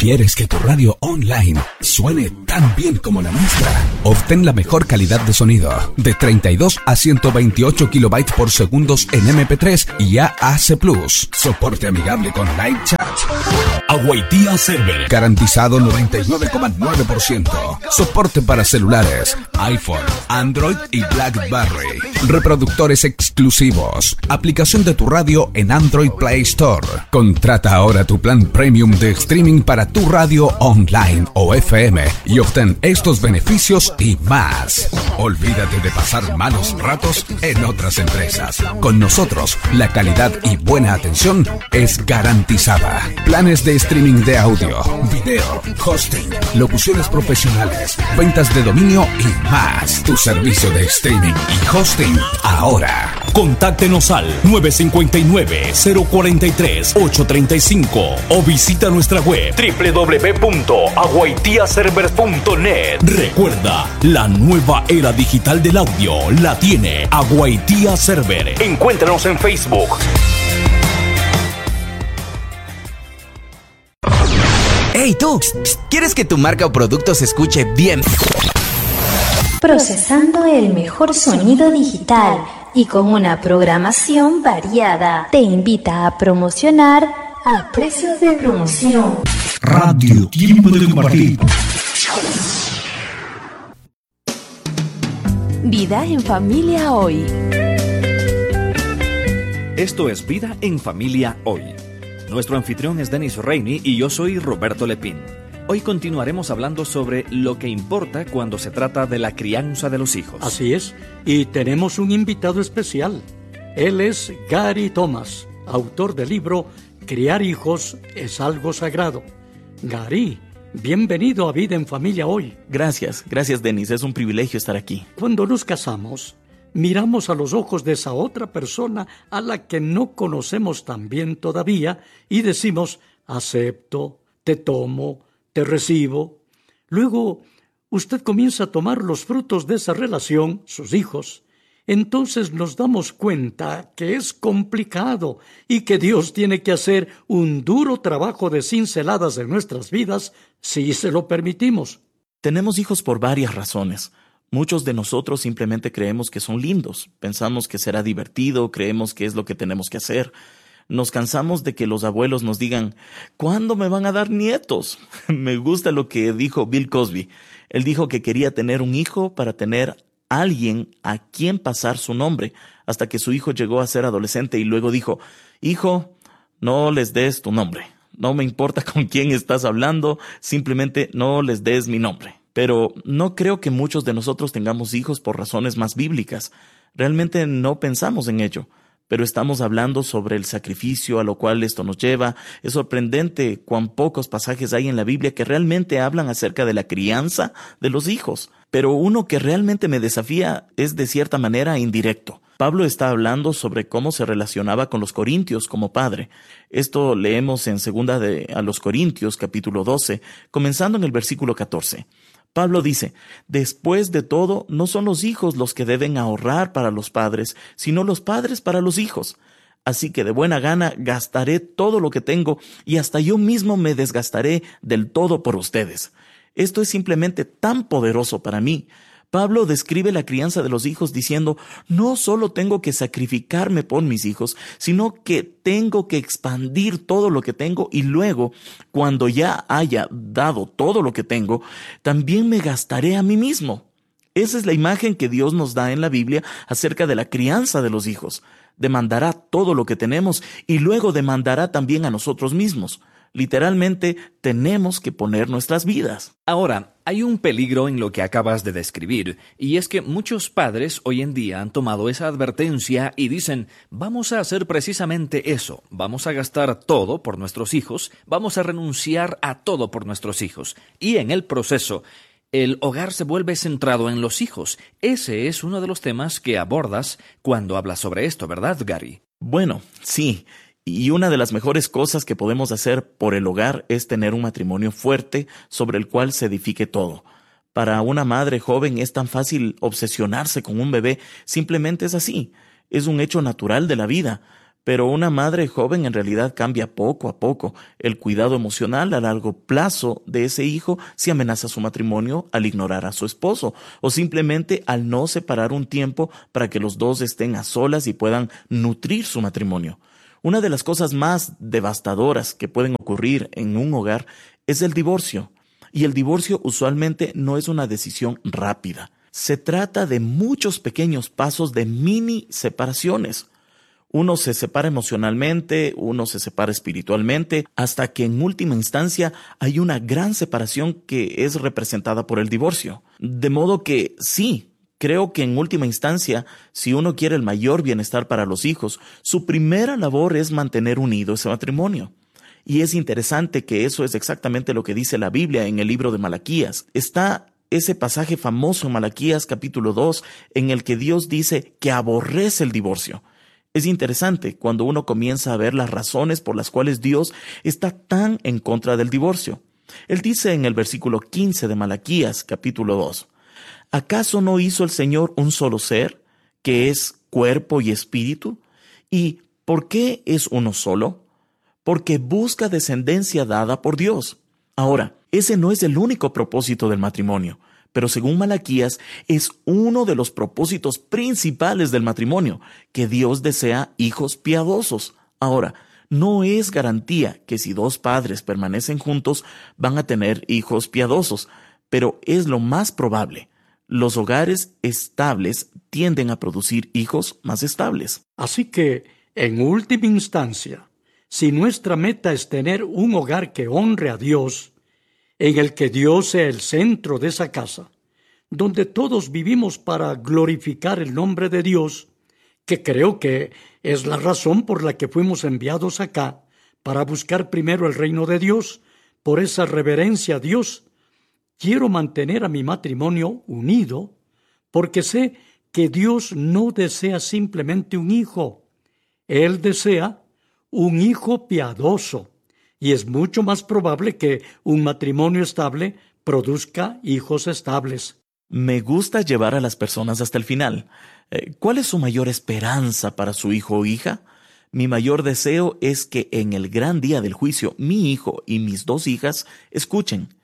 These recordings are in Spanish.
¿Quieres que tu radio online suene tan bien como la nuestra? Obtén la mejor calidad de sonido, de 32 a 128 kilobytes por segundos en MP3 y AAC+. Soporte amigable con live chat. Aguaitía Server. Garantizado 99,9%. Soporte para celulares, iPhone, Android y BlackBerry. Reproductores exclusivos. Aplicación de tu radio en Android Play Store. Contrata ahora tu plan premium de streaming para tu radio online o FM y obtén estos beneficios y más. Olvídate de pasar malos ratos en otras empresas. Con nosotros, la calidad y buena atención es garantizada. Planes de streaming de audio, video, hosting, locuciones profesionales, ventas de dominio y más. Tu servicio de streaming y hosting ahora. Contáctenos al 959-043-835 o visita nuestra web www.aguaitiaservers.net. Recuerda, la nueva era digital del audio la tiene Aguaitía Server. Encuéntranos en Facebook. ¡Hey tú! ¿Quieres que tu marca o producto se escuche bien? Procesando el mejor sonido digital y con una programación variada. Te invita a promocionar a precios de promoción. Radio Tiempo de Compartir. Vida en Familia Hoy. Esto es Vida en Familia Hoy. Nuestro anfitrión es Denis Reini y yo soy Roberto Lepín. Hoy continuaremos hablando sobre lo que importa cuando se trata de la crianza de los hijos. Así es, y tenemos un invitado especial. Él es Gary Thomas, autor del libro Criar hijos es algo sagrado. Gary, bienvenido a Vida en Familia Hoy. Gracias Denis, es un privilegio estar aquí. Cuando nos casamos, miramos a los ojos de esa otra persona a la que no conocemos tan bien todavía y decimos, acepto, te tomo, te recibo. Luego, usted comienza a tomar los frutos de esa relación, sus hijos. Entonces nos damos cuenta que es complicado y que Dios tiene que hacer un duro trabajo de cinceladas en nuestras vidas si se lo permitimos. Tenemos hijos por varias razones. Muchos de nosotros simplemente creemos que son lindos, pensamos que será divertido, creemos que es lo que tenemos que hacer. Nos cansamos de que los abuelos nos digan, ¿cuándo me van a dar nietos? Me gusta lo que dijo Bill Cosby. Él dijo que quería tener un hijo para tener alguien a quien pasar su nombre, hasta que su hijo llegó a ser adolescente y luego dijo, hijo, no les des tu nombre. No me importa con quién estás hablando, simplemente no les des mi nombre. Pero no creo que muchos de nosotros tengamos hijos por razones más bíblicas. Realmente no pensamos en ello. Pero estamos hablando sobre el sacrificio a lo cual esto nos lleva. Es sorprendente cuán pocos pasajes hay en la Biblia que realmente hablan acerca de la crianza de los hijos. Pero uno que realmente me desafía es de cierta manera indirecto. Pablo está hablando sobre cómo se relacionaba con los corintios como padre. Esto leemos en 2 a los Corintios, capítulo 12, comenzando en el versículo 14. Pablo dice, después de todo, no son los hijos los que deben ahorrar para los padres, sino los padres para los hijos. Así que de buena gana gastaré todo lo que tengo y hasta yo mismo me desgastaré del todo por ustedes. Esto es simplemente tan poderoso para mí. Pablo describe la crianza de los hijos diciendo, no solo tengo que sacrificarme por mis hijos, sino que tengo que expandir todo lo que tengo y luego, cuando ya haya dado todo lo que tengo, también me gastaré a mí mismo. Esa es la imagen que Dios nos da en la Biblia acerca de la crianza de los hijos. Demandará todo lo que tenemos y luego demandará también a nosotros mismos. Literalmente, tenemos que poner nuestras vidas. Ahora, hay un peligro en lo que acabas de describir, y es que muchos padres hoy en día han tomado esa advertencia y dicen, vamos a hacer precisamente eso, vamos a gastar todo por nuestros hijos, vamos a renunciar a todo por nuestros hijos, y en el proceso, el hogar se vuelve centrado en los hijos. Ese es uno de los temas que abordas cuando hablas sobre esto, ¿verdad, Gary? Bueno, sí. Y una de las mejores cosas que podemos hacer por el hogar es tener un matrimonio fuerte sobre el cual se edifique todo. Para una madre joven es tan fácil obsesionarse con un bebé, simplemente es así. Es un hecho natural de la vida. Pero una madre joven en realidad cambia poco a poco. El cuidado emocional a largo plazo de ese hijo si amenaza su matrimonio al ignorar a su esposo o simplemente al no separar un tiempo para que los dos estén a solas y puedan nutrir su matrimonio. Una de las cosas más devastadoras que pueden ocurrir en un hogar es el divorcio. Y el divorcio usualmente no es una decisión rápida. Se trata de muchos pequeños pasos de mini separaciones. Uno se separa emocionalmente, uno se separa espiritualmente, hasta que en última instancia hay una gran separación que es representada por el divorcio. De modo que sí, creo que en última instancia, si uno quiere el mayor bienestar para los hijos, su primera labor es mantener unido ese matrimonio. Y es interesante que eso es exactamente lo que dice la Biblia en el libro de Malaquías. Está ese pasaje famoso en Malaquías capítulo 2 en el que Dios dice que aborrece el divorcio. Es interesante cuando uno comienza a ver las razones por las cuales Dios está tan en contra del divorcio. Él dice en el versículo 15 de Malaquías, capítulo 2, ¿acaso no hizo el Señor un solo ser, que es cuerpo y espíritu? ¿Y por qué es uno solo? Porque busca descendencia dada por Dios. Ahora, ese no es el único propósito del matrimonio. Pero según Malaquías, es uno de los propósitos principales del matrimonio, que Dios desea hijos piadosos. Ahora, no es garantía que si dos padres permanecen juntos van a tener hijos piadosos, pero es lo más probable. Los hogares estables tienden a producir hijos más estables. Así que, en última instancia, si nuestra meta es tener un hogar que honre a Dios, en el que Dios sea el centro de esa casa, donde todos vivimos para glorificar el nombre de Dios, que creo que es la razón por la que fuimos enviados acá, para buscar primero el reino de Dios, por esa reverencia a Dios. Quiero mantener a mi matrimonio unido, porque sé que Dios no desea simplemente un hijo. Él desea un hijo piadoso. Y es mucho más probable que un matrimonio estable produzca hijos estables. Me gusta llevar a las personas hasta el final. ¿Cuál es su mayor esperanza para su hijo o hija? Mi mayor deseo es que en el gran día del juicio, mi hijo y mis dos hijas escuchen: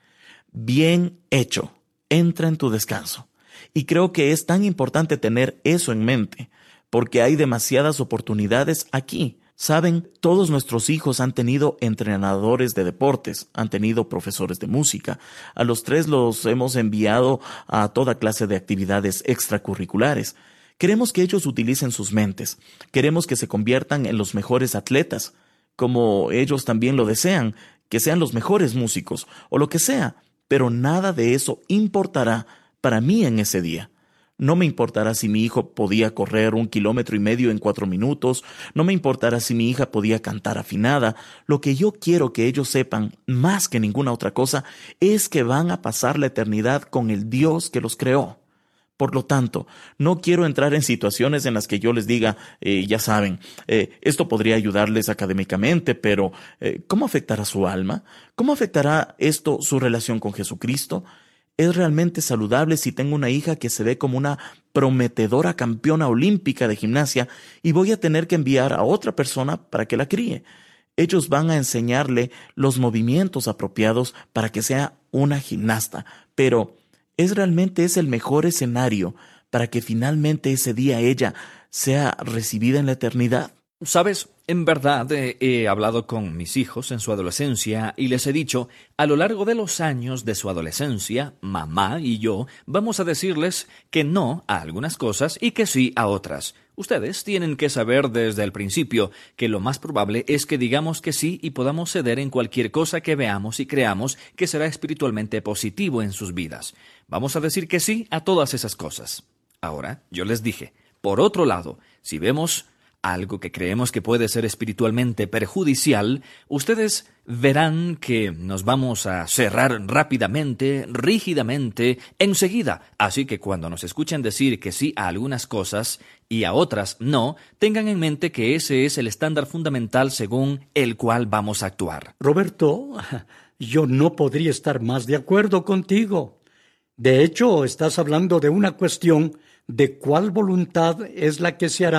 bien hecho, entra en tu descanso. Y creo que es tan importante tener eso en mente, porque hay demasiadas oportunidades aquí. Saben, todos nuestros hijos han tenido entrenadores de deportes, han tenido profesores de música. A los tres los hemos enviado a toda clase de actividades extracurriculares. Queremos que ellos utilicen sus mentes. Queremos que se conviertan en los mejores atletas, como ellos también lo desean, que sean los mejores músicos, o lo que sea. Pero nada de eso importará para mí en ese día. No me importará si mi hijo podía correr 1,5 kilómetros en 4 minutos. No me importará si mi hija podía cantar afinada. Lo que yo quiero que ellos sepan, más que ninguna otra cosa, es que van a pasar la eternidad con el Dios que los creó. Por lo tanto, no quiero entrar en situaciones en las que yo les diga, ya saben, esto podría ayudarles académicamente, pero ¿cómo afectará su alma? ¿Cómo afectará esto su relación con Jesucristo? ¿Es realmente saludable si tengo una hija que se ve como una prometedora campeona olímpica de gimnasia y voy a tener que enviar a otra persona para que la críe? Ellos van a enseñarle los movimientos apropiados para que sea una gimnasta, pero ¿es realmente ese el mejor escenario para que finalmente ese día ella sea recibida en la eternidad? Sabes, en verdad he hablado con mis hijos en su adolescencia y les he dicho, a lo largo de los años de su adolescencia, mamá y yo vamos a decirles que no a algunas cosas y que sí a otras. Ustedes tienen que saber desde el principio que lo más probable es que digamos que sí y podamos ceder en cualquier cosa que veamos y creamos que será espiritualmente positivo en sus vidas. Vamos a decir que sí a todas esas cosas. Ahora, yo les dije, por otro lado, si vemos algo que creemos que puede ser espiritualmente perjudicial, ustedes verán que nos vamos a cerrar rápidamente, rígidamente, enseguida. Así que cuando nos escuchen decir que sí a algunas cosas y a otras no, tengan en mente que ese es el estándar fundamental según el cual vamos a actuar. Roberto, yo no podría estar más de acuerdo contigo. De hecho, estás hablando de una cuestión de cuál voluntad es la que se hará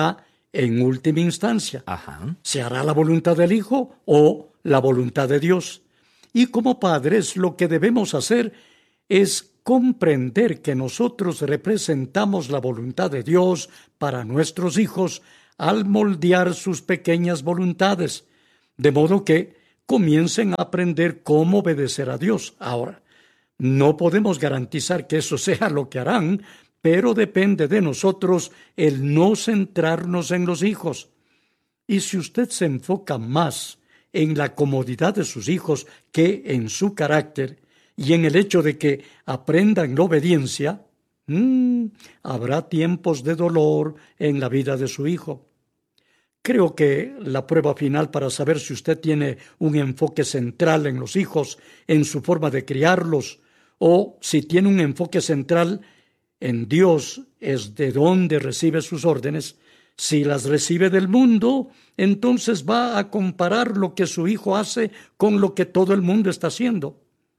en última instancia. Ajá. ¿Se hará la voluntad del Hijo o la voluntad de Dios? Y como padres, lo que debemos hacer es comprender que nosotros representamos la voluntad de Dios para nuestros hijos al moldear sus pequeñas voluntades, de modo que comiencen a aprender cómo obedecer a Dios. Ahora, no podemos garantizar que eso sea lo que harán, pero depende de nosotros el no centrarnos en los hijos. Y si usted se enfoca más en la comodidad de sus hijos que en su carácter y en el hecho de que aprendan la obediencia, habrá tiempos de dolor en la vida de su hijo. Creo que la prueba final para saber si usted tiene un enfoque central en los hijos, en su forma de criarlos, o si tiene un enfoque central en Dios, es de dónde recibe sus órdenes. Si las recibe del mundo, entonces va a comparar lo que su hijo hace con lo que todo el mundo está haciendo.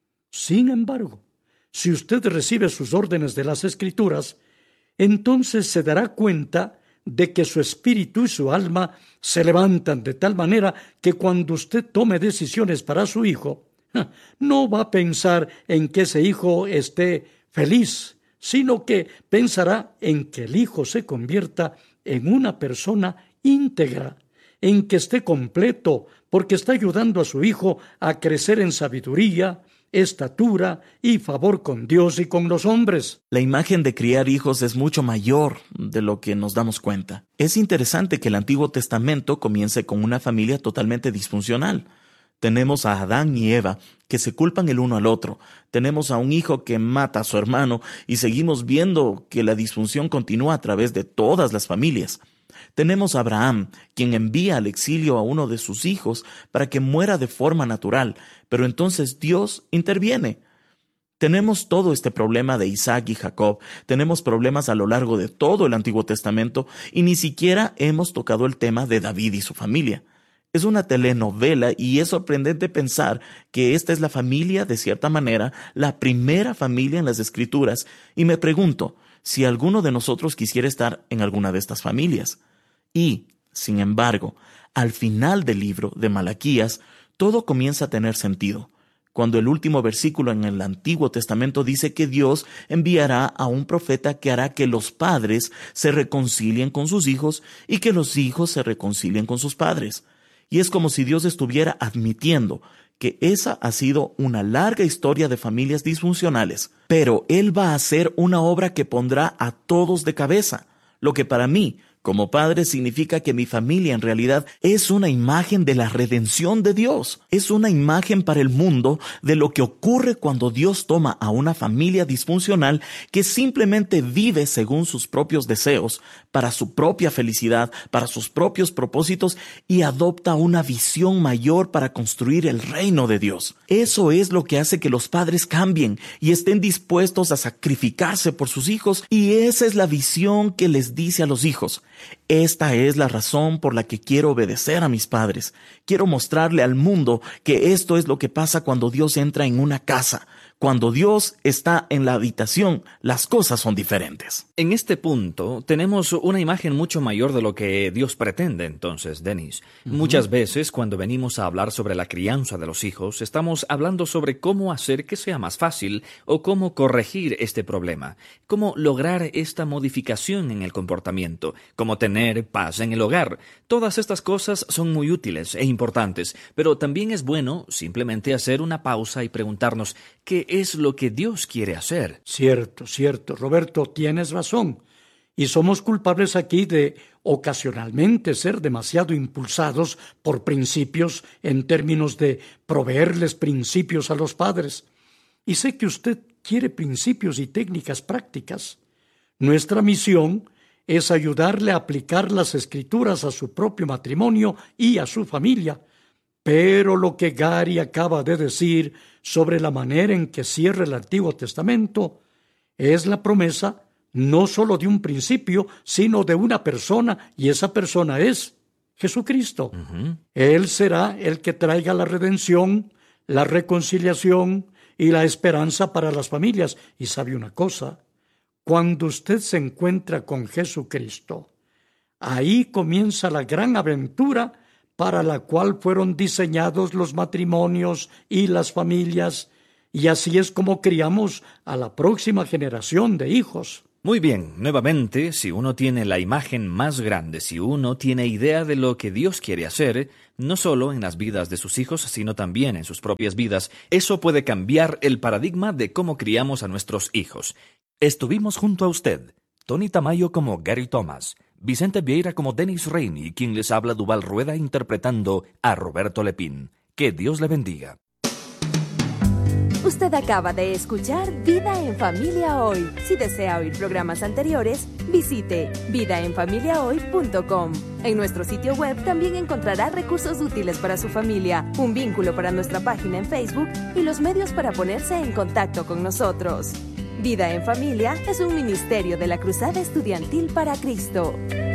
Sin embargo, si usted recibe sus órdenes de las Escrituras, entonces se dará cuenta de que su espíritu y su alma se levantan de tal manera que cuando usted tome decisiones para su hijo, no va a pensar en que ese hijo esté feliz, sino que pensará en que el hijo se convierta en una persona íntegra, en que esté completo, porque está ayudando a su hijo a crecer en sabiduría, estatura y favor con Dios y con los hombres. La imagen de criar hijos es mucho mayor de lo que nos damos cuenta. Es interesante que el Antiguo Testamento comience con una familia totalmente disfuncional. Tenemos a Adán y Eva que se culpan el uno al otro. Tenemos a un hijo que mata a su hermano y seguimos viendo que la disfunción continúa a través de todas las familias. Tenemos a Abraham, quien envía al exilio a uno de sus hijos para que muera de forma natural, pero entonces Dios interviene. Tenemos todo este problema de Isaac y Jacob, tenemos problemas a lo largo de todo el Antiguo Testamento y ni siquiera hemos tocado el tema de David y su familia. Es una telenovela y es sorprendente pensar que esta es la familia, de cierta manera, la primera familia en las Escrituras, y me pregunto si alguno de nosotros quisiera estar en alguna de estas familias. Y, sin embargo, al final del libro de Malaquías, todo comienza a tener sentido. Cuando el último versículo en el Antiguo Testamento dice que Dios enviará a un profeta que hará que los padres se reconcilien con sus hijos y que los hijos se reconcilien con sus padres. Y es como si Dios estuviera admitiendo que esa ha sido una larga historia de familias disfuncionales, pero Él va a hacer una obra que pondrá a todos de cabeza, lo que para mí, como padre, significa que mi familia en realidad es una imagen de la redención de Dios. Es una imagen para el mundo de lo que ocurre cuando Dios toma a una familia disfuncional que simplemente vive según sus propios deseos, para su propia felicidad, para sus propios propósitos y adopta una visión mayor para construir el reino de Dios. Eso es lo que hace que los padres cambien y estén dispuestos a sacrificarse por sus hijos, y esa es la visión que les dice a los hijos: esta es la razón por la que quiero obedecer a mis padres. Quiero mostrarle al mundo que esto es lo que pasa cuando Dios entra en una casa. Cuando Dios está en la habitación, las cosas son diferentes. En este punto, tenemos una imagen mucho mayor de lo que Dios pretende, entonces, Denis. Muchas veces, cuando venimos a hablar sobre la crianza de los hijos, estamos hablando sobre cómo hacer que sea más fácil o cómo corregir este problema, cómo lograr esta modificación en el comportamiento, cómo tener paz en el hogar. Todas estas cosas son muy útiles e importantes, pero también es bueno simplemente hacer una pausa y preguntarnos ¿qué es lo que Dios quiere hacer? Cierto, Roberto, tienes razón. Y somos culpables aquí de ocasionalmente ser demasiado impulsados por principios en términos de proveerles principios a los padres. Y sé que usted quiere principios y técnicas prácticas. Nuestra misión es ayudarle a aplicar las Escrituras a su propio matrimonio y a su familia. Pero lo que Gary acaba de decir sobre la manera en que cierra el Antiguo Testamento es la promesa no solo de un principio, sino de una persona, y esa persona es Jesucristo. Él será el que traiga la redención, la reconciliación y la esperanza para las familias. Y sabe una cosa, cuando usted se encuentra con Jesucristo, Ahí comienza la gran aventura para la cual fueron diseñados los matrimonios y las familias, y así es como criamos a la próxima generación de hijos. Muy bien, nuevamente, si uno tiene la imagen más grande, si uno tiene idea de lo que Dios quiere hacer, no solo en las vidas de sus hijos, sino también en sus propias vidas, eso puede cambiar el paradigma de cómo criamos a nuestros hijos. Estuvimos junto a usted, Tony Tamayo como Gary Thomas, Vicente Vieira como Dennis Rainey, quien les habla Duval Rueda interpretando a Roberto Lepín. Que Dios le bendiga. Usted acaba de escuchar Vida en Familia Hoy. Si desea oír programas anteriores, visite vidaenfamiliahoy.com. En nuestro sitio web también encontrará recursos útiles para su familia, un vínculo para nuestra página en Facebook y los medios para ponerse en contacto con nosotros. Vida en Familia es un ministerio de la Cruzada Estudiantil para Cristo.